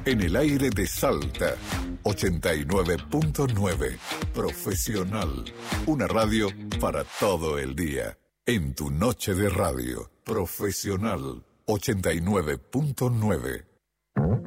En el aire de Salta, 89.9. Profesional. Una radio para todo el día. En tu noche de radio. Profesional, 89.9.